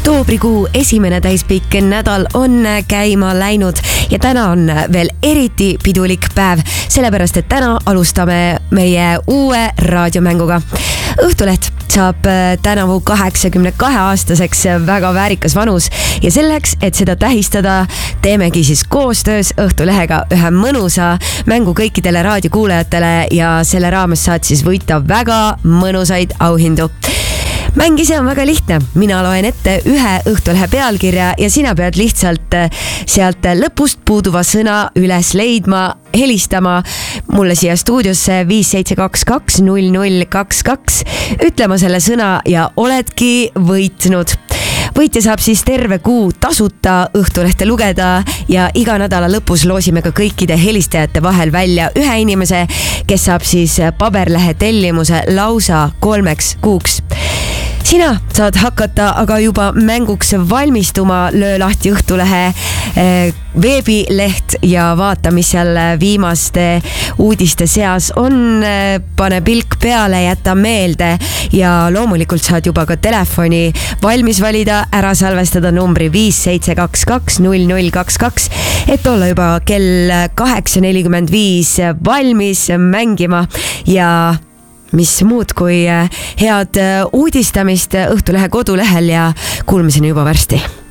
Oktoobrikuu esimene täispikk nädal on käima läinud ja täna on veel eriti pidulik päev, sellepärast et täna alustame meie uue raadiomänguga. Õhtuleht saab tänavu 82-aastaseks, väga väärikas vanus ja selleks, et seda tähistada, teemegi siis koostöös Õhtulehega ühe mõnusa mängu kõikidele raadiokuulajatele ja selle raames saad siis võita väga mõnusaid auhindu. Mäng ise on väga lihtne, mina loen ette ühe Õhtulehe pealkirja ja sina pead lihtsalt sealt lõpust puuduva sõna üles leidma, helistama mulle siia stuudiosse 57220022, ütlema selle sõna ja oledki võitnud. Võitja saab siis terve kuu tasuta Õhtulehte lugeda ja iga nädala lõpus loosime ka kõikide helistajate vahel välja ühe inimese, kes saab siis paberlehe tellimuse lausa 3 kuuks. Sina saad hakata aga juba mänguks valmistuma, löö lahti Õhtulehe veebileht ja vaata, mis seal viimaste uudiste seas on, pane pilk peale, jäta meelde ja loomulikult saad juba ka telefoni valmis valida, ära salvestada numbri 57220022, et olla juba kell 8:45 valmis mängima ja mis muud kui head uudistamist Õhtulehe kodulehel ja kuulmiseni juba varsti.